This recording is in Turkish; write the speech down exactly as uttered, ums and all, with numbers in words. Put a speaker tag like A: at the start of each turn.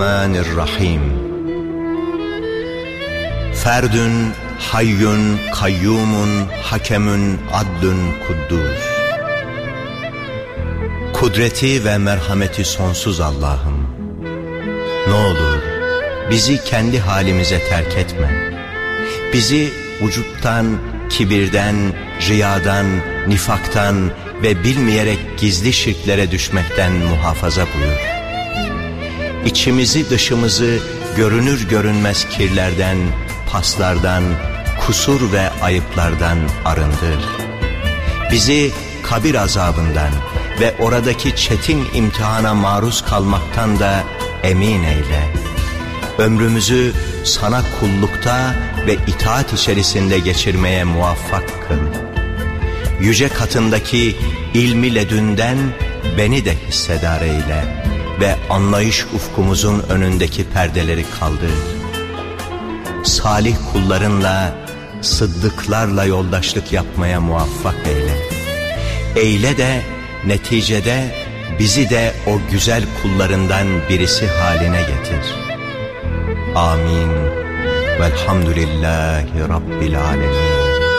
A: Bismillahirrahmanirrahim. Ferdün, hayyun, kayyumun, hakemün, adlün, kuddus. Kudreti ve merhameti sonsuz Allah'ım, ne olur bizi kendi halimize terk etme. Bizi vücuttan, kibirden, riyadan, nifaktan ve bilmeyerek gizli şirklere düşmekten muhafaza buyur. İçimizi dışımızı görünür görünmez kirlerden, paslardan, kusur ve ayıplardan arındır. Bizi kabir azabından ve oradaki çetin imtihana maruz kalmaktan da emin eyle. Ömrümüzü sana kullukta ve itaat içerisinde geçirmeye muvaffak kıl. Yüce katındaki ilmi ledünden beni de hissedar eyle ve anlayış ufkumuzun önündeki perdeleri kaldır. Salih kullarınla, sıddıklarla yoldaşlık yapmaya muvaffak eyle. Eyle de neticede bizi de o güzel kullarından birisi haline getir. Amin. Velhamdülillahi Rabbil alemin.